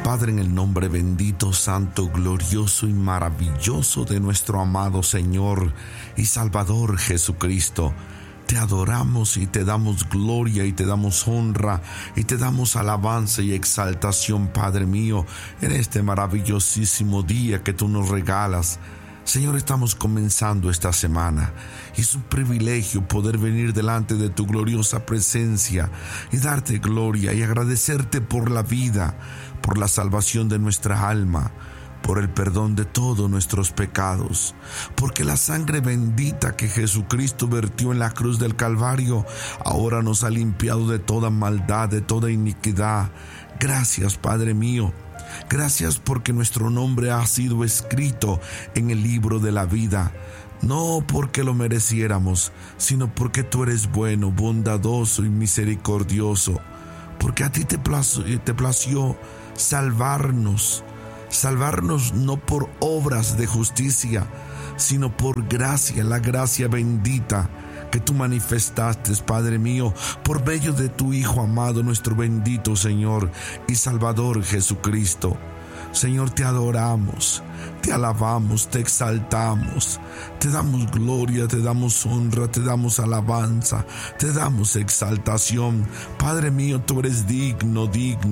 Padre, en el nombre bendito, santo, glorioso y maravilloso de nuestro amado Señor y Salvador Jesucristo, te adoramos y te damos gloria y te damos honra y te damos alabanza y exaltación, Padre mío, en este maravillosísimo día que tú nos regalas. Señor, estamos comenzando esta semana y es un privilegio poder venir delante de tu gloriosa presencia y darte gloria y agradecerte por la vida, por la salvación de nuestra alma, por el perdón de todos nuestros pecados, porque la sangre bendita que Jesucristo vertió en la cruz del Calvario ahora nos ha limpiado de toda maldad, de toda iniquidad. Gracias, Padre mío. Gracias porque nuestro nombre ha sido escrito en el libro de la vida, no porque lo mereciéramos, sino porque tú eres bueno, bondadoso y misericordioso, porque a ti te plació salvarnos no por obras de justicia, sino por gracia, la gracia bendita que tú manifestaste, Padre mío, por medio de tu Hijo amado, nuestro bendito Señor y Salvador Jesucristo. Señor, te adoramos, te alabamos, te exaltamos, te damos gloria, te damos honra, te damos alabanza, te damos exaltación. Padre mío, tú eres digno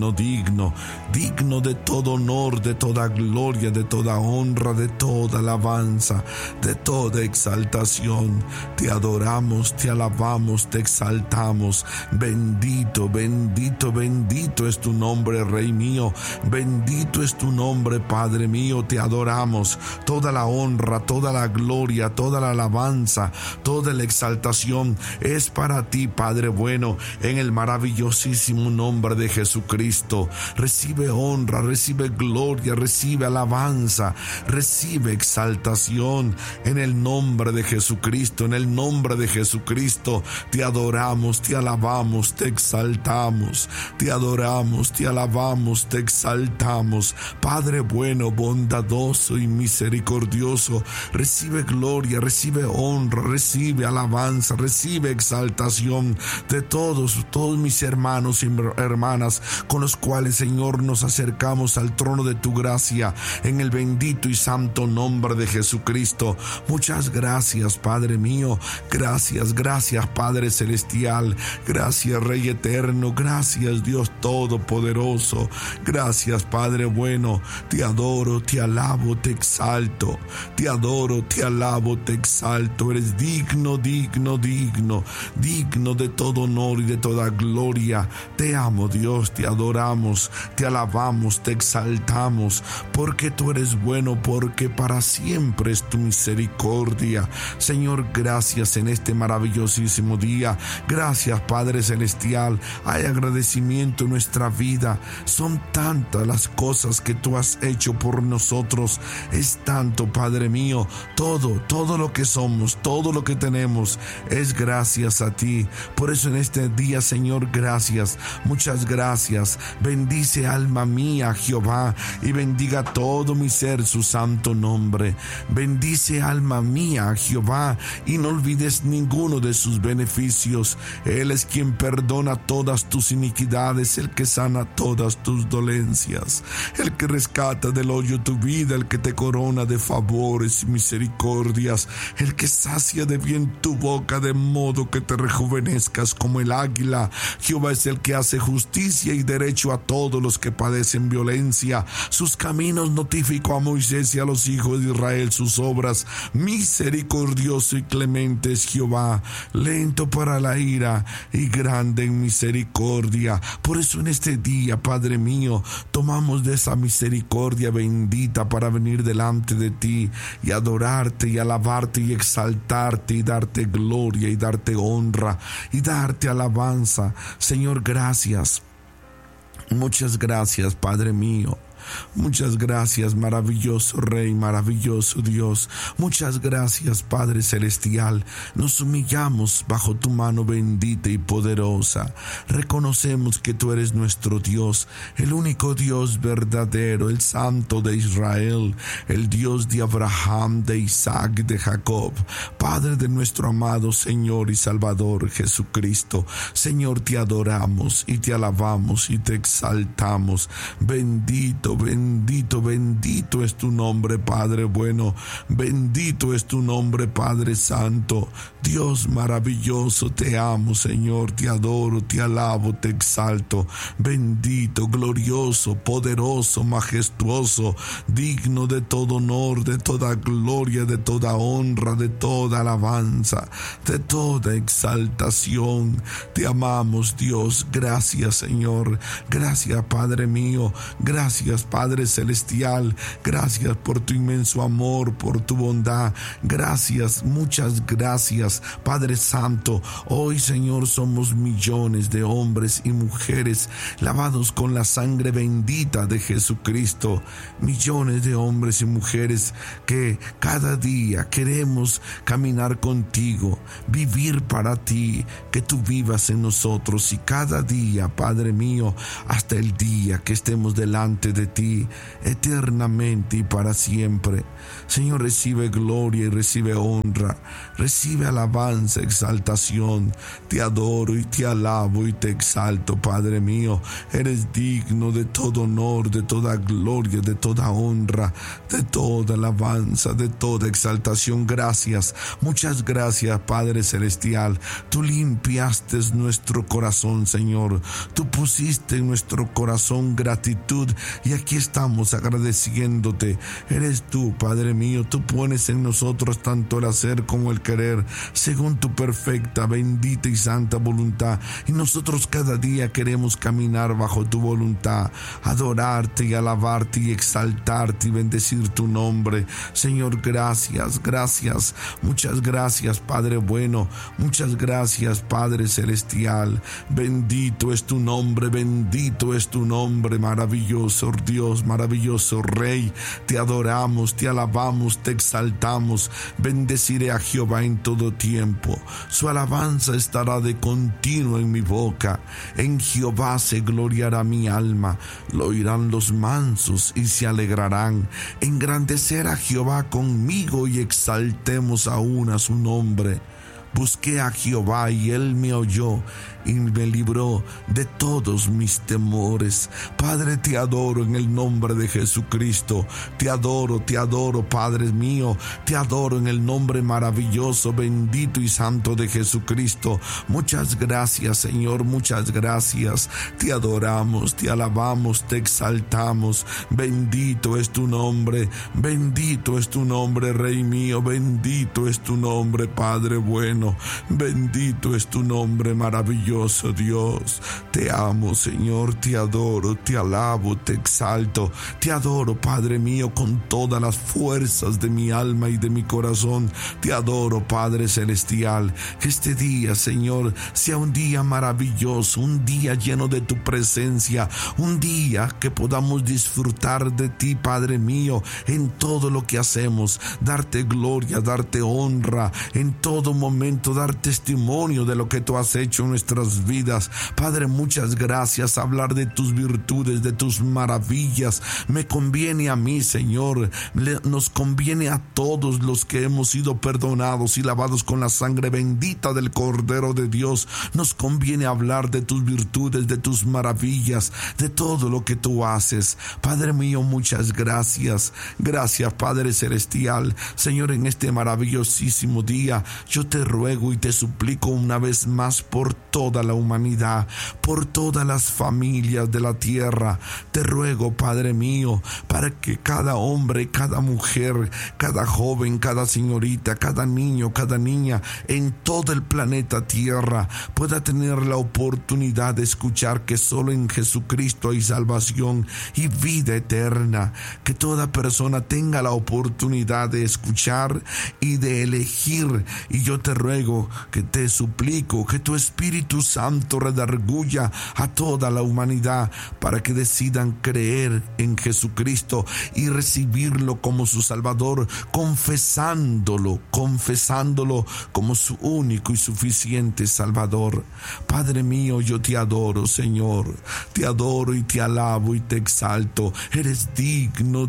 de todo honor, de toda gloria, de toda honra, de toda alabanza, de toda exaltación. Te adoramos, te alabamos, te exaltamos. Bendito, bendito, bendito es tu nombre, Rey mío. Bendito es tu nombre, Padre mío. Te adoramos. Toda la honra, toda la gloria, toda la alabanza, toda la exaltación es para ti, Padre bueno, en el maravillosísimo nombre de Jesucristo. Recibe honra, recibe gloria, recibe alabanza, recibe exaltación en el nombre de Jesucristo. En el nombre de Jesucristo te adoramos, te alabamos, te exaltamos, te adoramos, te alabamos, te exaltamos. Padre bueno, bondadoso y misericordioso, recibe gloria, recibe honra, recibe alabanza, recibe exaltación de todos mis hermanos y hermanas con los cuales, Señor, nos acercamos al trono de tu gracia en el bendito y santo nombre de Jesucristo. Muchas gracias, Padre mío. Gracias, gracias, Padre celestial. Gracias, Rey eterno. Gracias, Dios todopoderoso. Gracias, Padre bueno. Te adoro, te alabo, te exalto. Te adoro, te alabo, te exalto. Eres digno, digno, digno, digno de todo honor y de toda gloria. Te amo, Dios, te adoramos, te alabamos, te exaltamos, porque tú eres bueno, porque para siempre es tu misericordia. Señor, gracias en este maravillosísimo día. Gracias, Padre celestial. Hay agradecimiento en nuestra vida. Son tantas las cosas que tú has hecho por nosotros. Es tanto, Padre mío. Todo lo que somos, todo lo que tenemos es gracias a ti. Por eso en este día, Señor, gracias, muchas gracias. Bendice, alma mía, Jehová, y bendiga todo mi ser su santo nombre. Bendice, alma mía, Jehová, y no olvides ninguno de sus beneficios. Él es quien perdona todas tus iniquidades, el que sana todas tus dolencias, el que rescata del hoyo tu vida, el que te corona de favores y misericordias, el que sacia de bien tu boca de modo que te rejuvenezcas como el águila. Jehová es el que hace justicia y derecho a todos los que padecen violencia. Sus caminos notificó a Moisés y a los hijos de Israel sus obras. Misericordioso y clemente es Jehová, lento para la ira y grande en misericordia. Por eso en este día, Padre mío, tomamos de esa misericordia bendita para venir delante de ti y adorarte y alabarte y exaltarte y darte gloria y darte honra y darte alabanza. Señor, gracias. Muchas gracias, Padre mío. Muchas gracias, maravilloso Rey, maravilloso Dios. Muchas gracias, Padre Celestial. Nos humillamos bajo tu mano bendita y poderosa. Reconocemos que tú eres nuestro Dios, el único Dios verdadero, el Santo de Israel, el Dios de Abraham, de Isaac, de Jacob. Padre de nuestro amado Señor y Salvador Jesucristo. Señor, te adoramos y te alabamos y te exaltamos. Bendito, bendito, bendito es tu nombre, Padre bueno. Bendito es tu nombre, Padre Santo. Dios maravilloso, te amo, Señor, te adoro, te alabo, te exalto. Bendito, glorioso, poderoso, majestuoso, digno de todo honor, de toda gloria, de toda honra, de toda alabanza, de toda exaltación. Te amamos, Dios. Gracias, Señor. Gracias, Padre mío. Gracias, Padre Celestial. Gracias por tu inmenso amor, por tu bondad. Gracias, muchas gracias, Padre Santo. Hoy, Señor, somos millones de hombres y mujeres lavados con la sangre bendita de Jesucristo. Millones de hombres y mujeres que cada día queremos caminar contigo, vivir para ti, que tú vivas en nosotros, y cada día, Padre mío, hasta el día que estemos delante de ti eternamente y para siempre. Señor, recibe gloria y recibe honra, recibe alabanza, exaltación. Te adoro y te alabo y te exalto, Padre mío. Eres digno de todo honor, de toda gloria, de toda honra, de toda alabanza, de toda exaltación. Gracias, muchas gracias, Padre Celestial. Tú limpiaste nuestro corazón, Señor. Tú pusiste en nuestro corazón gratitud, y aquí estamos agradeciéndote. Eres tú, Padre mío. Tú pones en nosotros tanto el hacer como el querer, según tu perfecta, bendita y santa voluntad. Y nosotros cada día queremos caminar bajo tu voluntad, adorarte y alabarte y exaltarte y bendecir tu nombre. Señor, gracias, gracias, muchas gracias, Padre bueno. Muchas gracias, Padre Celestial. Bendito es tu nombre, bendito es tu nombre, maravilloso Dios, maravilloso Rey. Te adoramos, te alabamos, te exaltamos. Bendeciré a Jehová en todo tiempo. Su alabanza estará de continuo en mi boca. En Jehová se gloriará mi alma. Lo oirán los mansos y se alegrarán. Engrandecer a Jehová conmigo y exaltemos aún a su nombre. Busqué a Jehová y él me oyó y me libró de todos mis temores. Padre, te adoro en el nombre de Jesucristo. Te adoro, Padre mío. Te adoro en el nombre maravilloso, bendito y santo de Jesucristo. Muchas gracias, Señor, muchas gracias. Te adoramos, te alabamos, te exaltamos. Bendito es tu nombre, Rey mío. Bendito es tu nombre, Padre bueno. Bendito es tu nombre, maravilloso Dios. Te amo, Señor, te adoro, te alabo, te exalto. Te adoro, Padre mío, con todas las fuerzas de mi alma y de mi corazón. Te adoro, Padre Celestial. Que este día, Señor, sea un día maravilloso, un día lleno de tu presencia, un día que podamos disfrutar de ti, Padre mío, en todo lo que hacemos, darte gloria, darte honra, en todo momento dar testimonio de lo que tú has hecho en nuestras vidas. Padre, muchas gracias. Hablar de tus virtudes, de tus maravillas, me conviene a mí, Señor. Nos conviene a todos los que hemos sido perdonados y lavados con la sangre bendita del Cordero de Dios. Nos conviene hablar de tus virtudes, de tus maravillas, de todo lo que tú haces. Padre mío, muchas gracias. Gracias, Padre Celestial. Señor, en este maravillosísimo día, yo te ruego y te suplico una vez más por toda la humanidad, por todas las familias de la tierra. Te ruego, Padre mío, para que cada hombre, cada mujer, cada joven, cada señorita, cada niño, cada niña en todo el planeta Tierra pueda tener la oportunidad de escuchar que solo en Jesucristo hay salvación y vida eterna. Que toda persona tenga la oportunidad de escuchar y de elegir. Y yo te ruego, ruego, que te suplico, que tu Espíritu Santo redarguya a toda la humanidad para que decidan creer en Jesucristo y recibirlo como su Salvador, confesándolo como su único y suficiente Salvador. Padre mío, yo te adoro, Señor, te adoro y te alabo y te exalto. Eres digno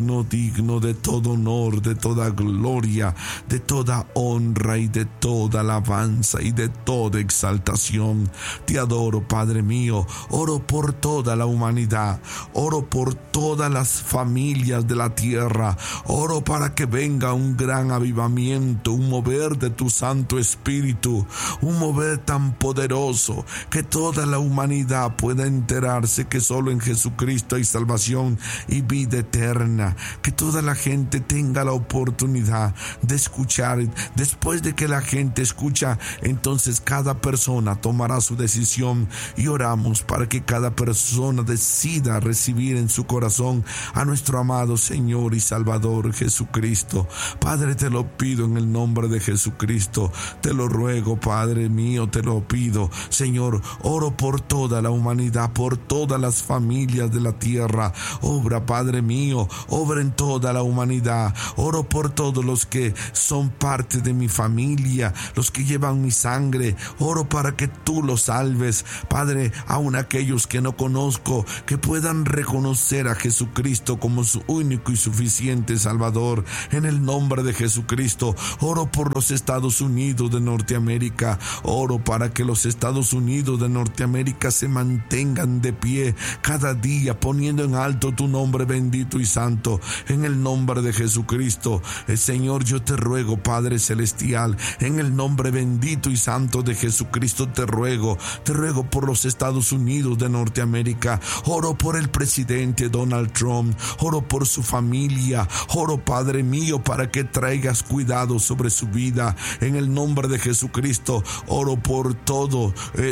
de todo honor, de toda gloria, de toda honra y de toda alabanza y de toda exaltación. Te adoro, Padre mío. Oro por toda la humanidad, oro por todas las familias de la tierra, oro para que venga un gran avivamiento, un mover de tu Santo Espíritu, un mover tan poderoso que toda la humanidad pueda enterarse que solo en Jesucristo hay salvación y vida eterna, que toda la gente tenga la oportunidad de escuchar. Después de que la gente escucha, entonces cada persona tomará su decisión, y oramos para que cada persona decida recibir en su corazón a nuestro amado Señor y Salvador Jesucristo. Padre, te lo pido en el nombre de Jesucristo, te lo ruego, Padre mío, te lo pido. Señor, oro por toda la humanidad, por todas las familias de la tierra. Obra, Padre mío, obra en toda la humanidad. Oro por todos los que son parte de mi familia, los que llevan mi sangre. Oro para que tú los salves, Padre, aun aquellos que no conozco, que puedan reconocer a Jesucristo como su único y suficiente Salvador. En el nombre de Jesucristo, oro por los Estados Unidos de Norteamérica. Oro para que los Estados Unidos de Norteamérica se mantengan de pie cada día, poniendo en alto tu nombre bendito y santo. En el nombre de Jesucristo, Señor, yo te ruego, Padre celestial, en el nombre bendito y santo de Jesucristo, te ruego por los Estados Unidos de Norteamérica. Oro por el presidente Donald Trump, oro por su familia, oro, Padre mío, para que traigas cuidado sobre su vida. En el nombre de Jesucristo, oro por todo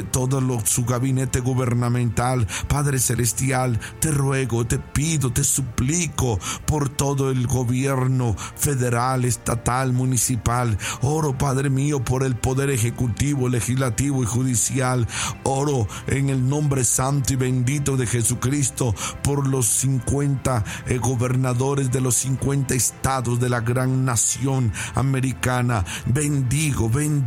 su gabinete gubernamental. Padre celestial, te ruego, te pido, te suplico por todo el gobierno federal, estatal, municipal. Oro, Padre mío, por el poder ejecutivo, legislativo y judicial. Oro en el nombre santo y bendito de Jesucristo por los 50 gobernadores de los 50 estados de la gran nación americana. Bendigo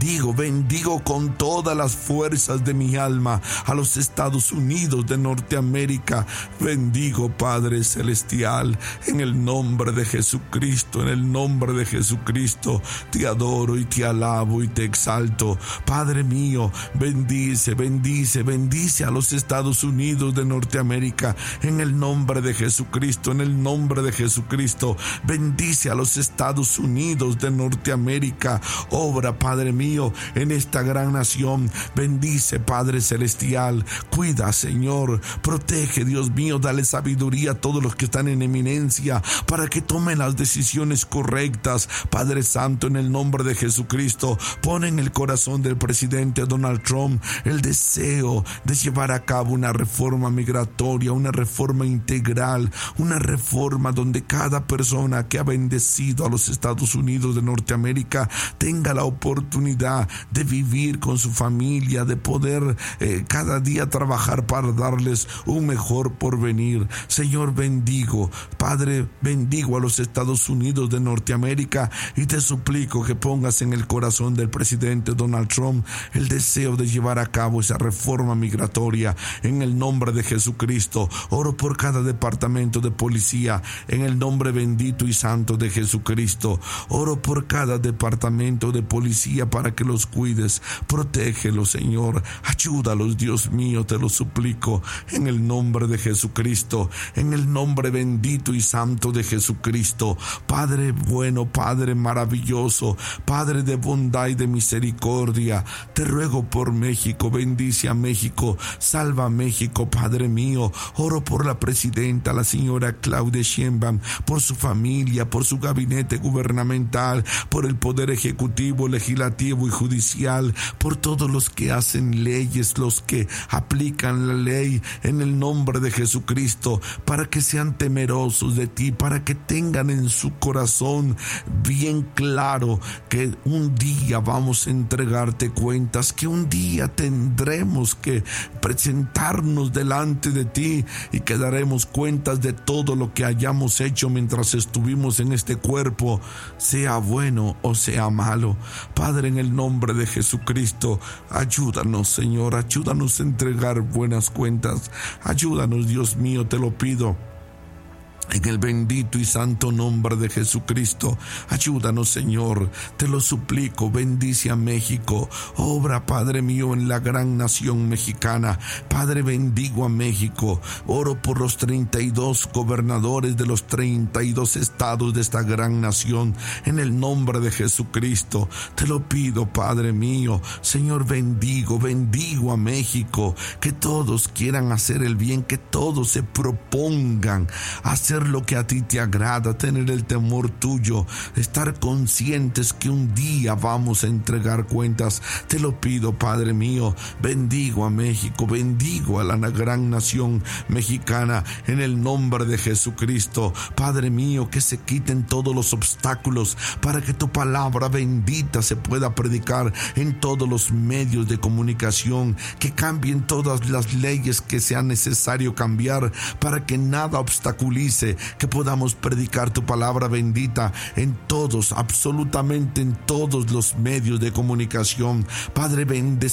con todas las fuerzas de mi alma a los Estados Unidos de Norteamérica. Bendigo, Padre celestial, en el nombre de Jesucristo, en el nombre de Jesucristo, te adoro y te alabo y te exalto. Padre mío, bendice a los Estados Unidos de Norteamérica, en el nombre de Jesucristo, en el nombre de Jesucristo. Bendice a los Estados Unidos de Norteamérica. Obra, Padre mío, en esta gran nación. Bendice, Padre celestial. Cuida, Señor. Protege, Dios mío. Dale sabiduría a todos los que están en eminencia para que tomen las decisiones correctas. Padre santo, en el nombre de Jesucristo, pon en el corazón del presidente Donald Trump el deseo de llevar a cabo una reforma migratoria, una reforma integral, una reforma donde cada persona que ha bendecido a los Estados Unidos de Norteamérica tenga la oportunidad de vivir con su familia, de poder cada día trabajar para darles un mejor porvenir. Señor, bendigo, Padre, bendigo a los Estados Unidos de Norteamérica y te suplico que pongas en el corazón del presidente Donald Trump el deseo de llevar a cabo esa reforma migratoria. En el nombre de Jesucristo, oro por cada departamento de policía, en el nombre bendito y santo de Jesucristo. Oro por cada departamento de policía para que los cuides, protégelos, Señor, ayúdalos, Dios mío, te lo suplico, en el nombre de Jesucristo, en el nombre bendito y santo de Jesucristo. Padre bueno, Padre maravilloso, Padre de bondad y de misericordia, te ruego por México. Bendice a México, salva a México, Padre mío. Oro por la presidenta, la señora Claudia Sheinbaum, por su familia, por su gabinete gubernamental, por el poder ejecutivo, legislativo y judicial, por todos los que hacen leyes, los que aplican la ley, en el nombre de Jesucristo, para que sean temerosos de ti, para que tengan en su corazón bien claro que un día vamos a entregarte cuentas, que un día tendremos que presentarnos delante de ti y que daremos cuentas de todo lo que hayamos hecho mientras estuvimos en este cuerpo, sea bueno o sea malo. Padre, en el nombre de Jesucristo, ayúdanos, Señor, ayúdanos a entregar buenas cuentas. Ayúdanos, Dios mío, te lo pido. En el bendito y santo nombre de Jesucristo, ayúdanos, Señor, te lo suplico. Bendice a México, obra, Padre mío, en la gran nación mexicana. Padre, bendigo a México, oro por los 32 gobernadores de los 32 estados de esta gran nación, en el nombre de Jesucristo, te lo pido, Padre mío. Señor, bendigo a México, que todos quieran hacer el bien, que todos se propongan hacer lo que a ti te agrada, tener el temor tuyo, estar conscientes que un día vamos a entregar cuentas. Te lo pido, Padre mío. Bendigo a México, bendigo a la gran nación mexicana, en el nombre de Jesucristo. Padre mío, que se quiten todos los obstáculos para que tu palabra bendita se pueda predicar en todos los medios de comunicación, que cambien todas las leyes que sea necesario cambiar para que nada obstaculice que podamos predicar tu palabra bendita en todos, absolutamente en todos los medios de comunicación. Padre,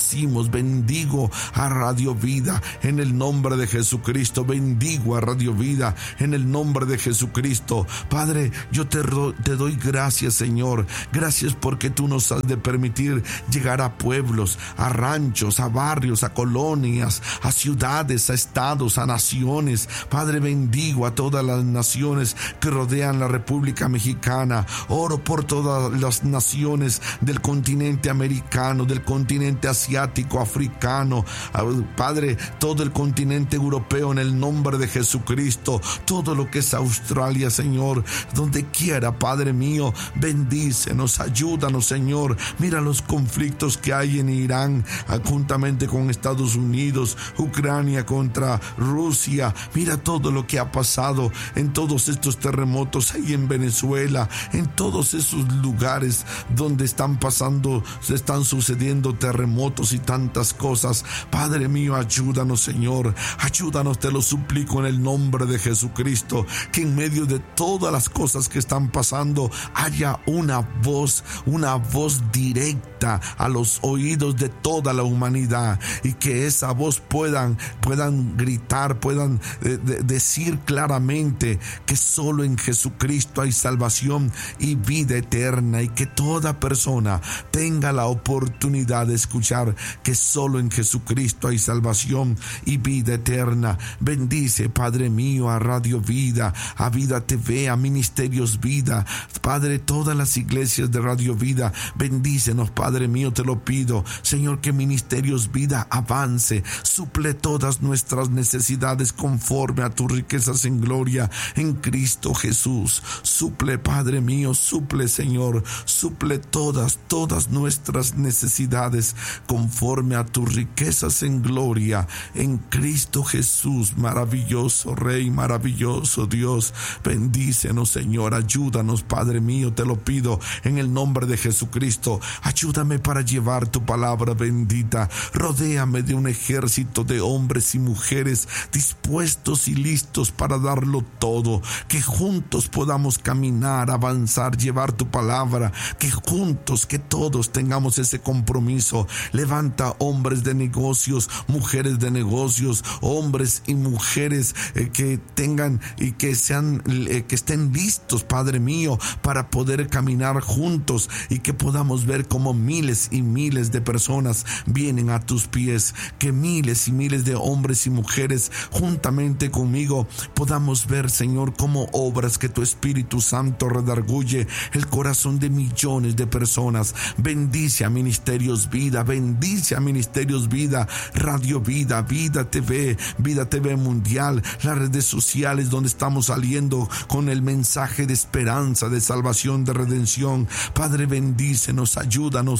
bendigo a Radio Vida en el nombre de Jesucristo. Bendigo a Radio Vida en el nombre de Jesucristo. Padre, yo te doy gracias, Señor. Gracias porque tú nos has de permitir llegar a pueblos, a ranchos, a barrios, a colonias, a ciudades, a estados, a naciones. Padre, bendigo a todas las naciones que rodean la República Mexicana. Oro por todas las naciones del continente americano, del continente asiático, africano. Padre, todo el continente europeo, en el nombre de Jesucristo. Todo lo que es Australia, Señor, donde quiera, Padre mío, bendícenos, ayúdanos, Señor. Mira los conflictos que hay en Irán, juntamente con Estados Unidos, Ucrania contra Rusia. Mira todo lo que ha pasado en todos estos terremotos ahí en Venezuela, en todos esos lugares donde están sucediendo terremotos y tantas cosas. Padre mío, ayúdanos, Señor, ayúdanos, te lo suplico en el nombre de Jesucristo, que en medio de todas las cosas que están pasando haya una voz directa a los oídos de toda la humanidad, y que esa voz puedan gritar, puedan decir claramente que solo en Jesucristo hay salvación y vida eterna, y que toda persona tenga la oportunidad de escuchar que solo en Jesucristo hay salvación y vida eterna. Bendice, Padre mío, a Radio Vida, a Vida TV, a Ministerios Vida. Padre, todas las iglesias de Radio Vida, bendícenos, Padre mío, te lo pido, Señor, que Ministerios Vida avance, suple todas nuestras necesidades conforme a tus riquezas en gloria en Cristo Jesús. Suple, Padre mío, suple, Señor, suple todas nuestras necesidades conforme a tus riquezas en gloria en Cristo Jesús. Maravilloso Rey, maravilloso Dios, bendícenos, Señor, ayúdanos, Padre mío, te lo pido en el nombre de Jesucristo. Ayúdame para llevar tu palabra bendita. Rodéame de un ejército de hombres y mujeres dispuestos y listos para darlo todo, que juntos podamos caminar, avanzar, llevar tu palabra, que juntos, que todos tengamos ese compromiso. Levanta hombres de negocios, mujeres de negocios, hombres y mujeres que tengan y que estén listos, Padre mío, para poder caminar juntos, y que podamos ver cómo miles y miles de personas vienen a tus pies, que miles y miles de hombres y mujeres juntamente conmigo podamos ver, Señor, cómo obras que tu Espíritu Santo redarguye el corazón de millones de personas. Bendice a Ministerios Vida, bendice a Ministerios Vida, Radio Vida, Vida TV Mundial, las redes sociales donde estamos saliendo con el mensaje de esperanza, de salvación, de redención. Padre, bendícenos, ayúdanos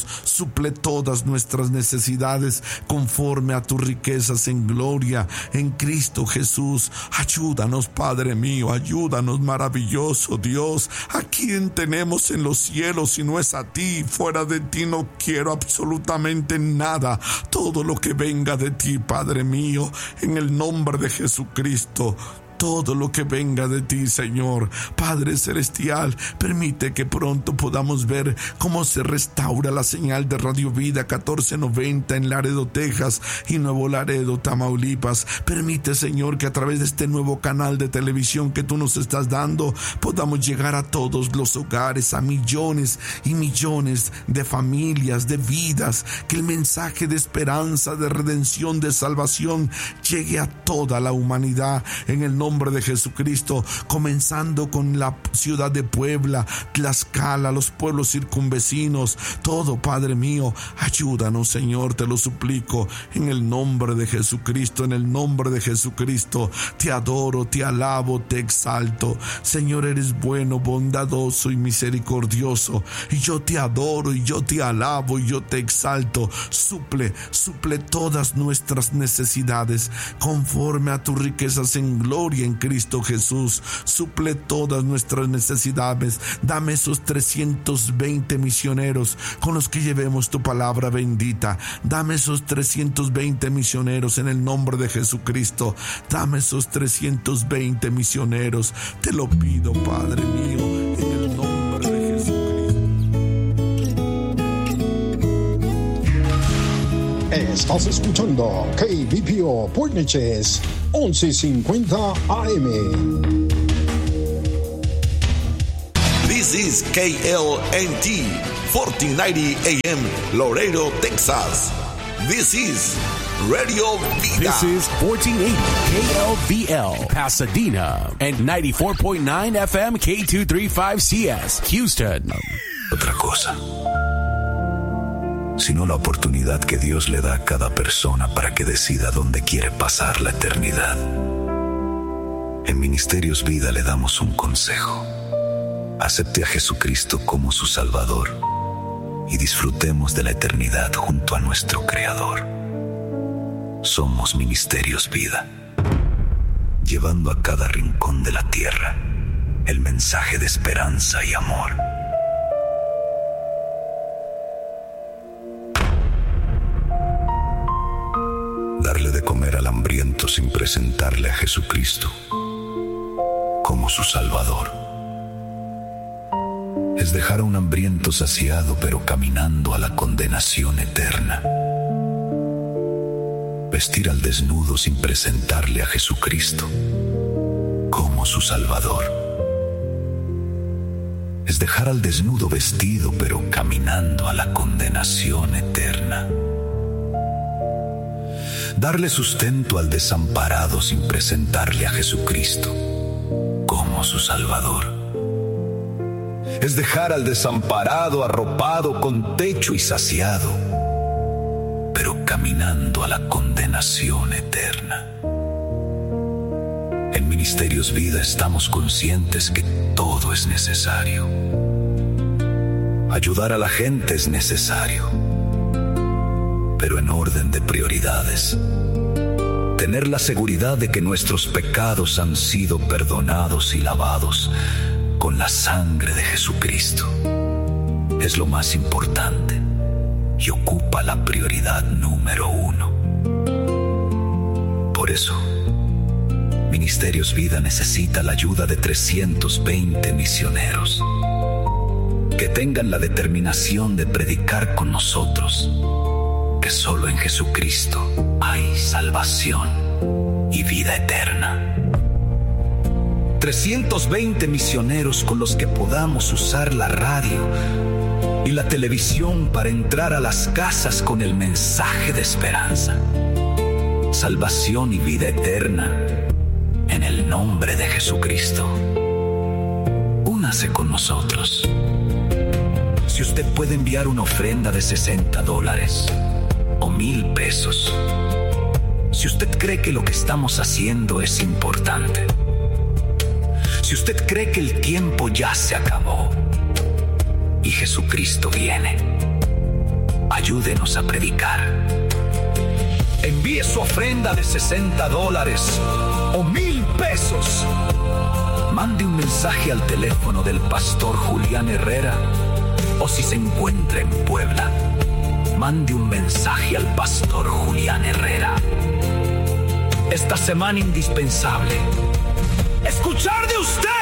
necesitamos. Suple todas nuestras necesidades conforme a tus riquezas en gloria en Cristo Jesús. Ayúdanos, Padre mío, ayúdanos, maravilloso Dios. ¿A quién tenemos en los cielos si no es a ti? Fuera de ti no quiero absolutamente nada. Todo lo que venga de ti, Padre mío, en el nombre de Jesucristo. Todo lo que venga de ti, Señor. Padre Celestial, permite que pronto podamos ver cómo se restaura la señal de Radio Vida 1490 en Laredo, Texas y Nuevo Laredo, Tamaulipas. Permite, Señor, que a través de este nuevo canal de televisión que tú nos estás dando, podamos llegar a todos los hogares, a millones y millones de familias, de vidas, que el mensaje de esperanza, de redención, de salvación llegue a toda la humanidad en el nombre de Jesucristo, comenzando con la ciudad de Puebla, Tlaxcala, los pueblos circunvecinos, todo, Padre mío. Ayúdanos, Señor, te lo suplico, en el nombre de Jesucristo, en el nombre de Jesucristo. Te adoro, te alabo, te exalto. Señor, eres bueno, bondadoso y misericordioso, y yo te adoro, y yo te alabo, y yo te exalto. Suple todas nuestras necesidades conforme a tus riquezas en gloria en Cristo Jesús. Suple todas nuestras necesidades. Dame esos 320 misioneros con los que llevemos tu palabra bendita. Dame esos 320 misioneros en el nombre de Jesucristo. Dame esos 320 misioneros. Te lo pido, Padre mío, en el nombre de Jesucristo. Estás escuchando KBPO Port Neches 1150 AM. This is KLNT 1490 AM Laredo, Texas. This is Radio Vida. This is 1480 KLVL Pasadena and 94.9 FM K235CS Houston. Otra cosa, sino la oportunidad que Dios le da a cada persona para que decida dónde quiere pasar la eternidad. En Ministerios Vida le damos un consejo: acepte a Jesucristo como su Salvador y disfrutemos de la eternidad junto a nuestro Creador. Somos Ministerios Vida, llevando a cada rincón de la tierra el mensaje de esperanza y amor. Darle de comer al hambriento sin presentarle a Jesucristo como su Salvador. Es dejar a un hambriento saciado pero caminando a la condenación eterna. Vestir al desnudo sin presentarle a Jesucristo como su Salvador. Es dejar al desnudo vestido pero caminando a la condenación eterna. Darle sustento al desamparado sin presentarle a Jesucristo como su Salvador. Es dejar al desamparado arropado con techo y saciado, pero caminando a la condenación eterna. En Ministerios Vida estamos conscientes que todo es necesario. Ayudar a la gente es necesario, pero en orden de prioridades. Tener la seguridad de que nuestros pecados han sido perdonados y lavados con la sangre de Jesucristo es lo más importante y ocupa la prioridad número 1. Por eso, Ministerios Vida necesita la ayuda de 320 misioneros que tengan la determinación de predicar con nosotros que solo en Jesucristo hay salvación y vida eterna. 320 misioneros con los que podamos usar la radio y la televisión para entrar a las casas con el mensaje de esperanza, salvación y vida eterna en el nombre de Jesucristo. Únase con nosotros. Si usted puede enviar una ofrenda de $60 o $1,000, si usted cree que lo que estamos haciendo es importante, si usted cree que el tiempo ya se acabó y Jesucristo viene, ayúdenos a predicar. Envíe su ofrenda de $60 o $1,000. Mande un mensaje al teléfono del pastor Julián Herrera, o si se encuentra en Puebla, mande un mensaje al pastor Julián Herrera. Esta semana indispensable, escuchar de usted.